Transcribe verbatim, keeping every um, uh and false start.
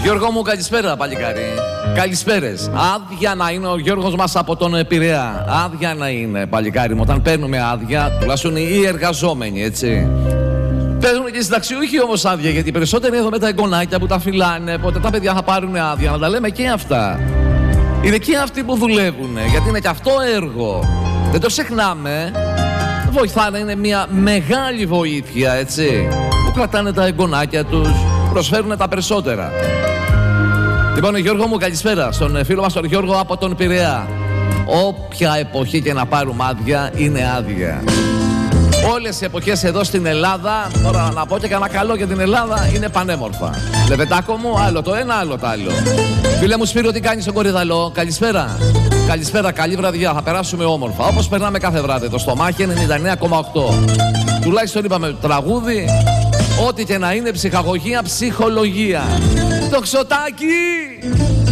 Γιώργο μου, καλησπέρα παλικάρι. Καλησπέρες. Άδεια να είναι ο Γιώργος μας από τον Πειραιά. Άδεια να είναι παλικάρι μου. Όταν παίρνουμε άδεια, τουλάχιστον οι εργαζόμενοι, έτσι. Παίρνουν και οι συνταξιούχοι όμως άδεια, γιατί οι περισσότεροι εδώ με τα εγγονάκια που τα φυλάνε, πότε τα παιδιά θα πάρουν άδεια, να τα λέμε και αυτά. Είναι και αυτοί που δουλεύουν, γιατί είναι και αυτό έργο. Δεν το ξεχνάμε. Βοηθάνε, είναι μια μεγάλη βοήθεια, έτσι. Που κρατάνε τα εγγονάκια τους, προσφέρουν τα περισσότερα. Λοιπόν, Γιώργο μου, καλησπέρα στον φίλο μας τον Γιώργο από τον Πειραιά. Όποια εποχή και να πάρουμε άδεια, είναι άδεια. Όλες οι εποχές εδώ στην Ελλάδα, τώρα να πω και κανένα καλό για την Ελλάδα, είναι πανέμορφα. Λεβεντάκο μου, άλλο το ένα, άλλο το άλλο. Φίλε μου Σπύρο, τι κάνεις στον Κορυδαλό, καλησπέρα. Καλησπέρα, καλή βραδιά, θα περάσουμε όμορφα. Όπως περνάμε κάθε βράδυ, το στομάχι ενενήντα εννέα κόμμα οκτώ. Τουλάχιστον είπαμε τραγούδι, ό,τι και να είναι, ψυχαγωγία, ψυχολογία. Το Ξωτάκι!